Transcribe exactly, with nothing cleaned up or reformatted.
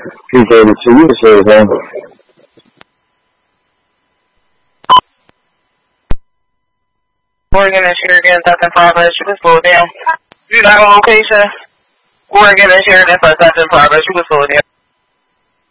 He gave it to you to say his name. Oregon and Sheridan, Southern Progress, you can slow down. You got a location? Oregon and Sheridan, Southern Progress, you can slow down.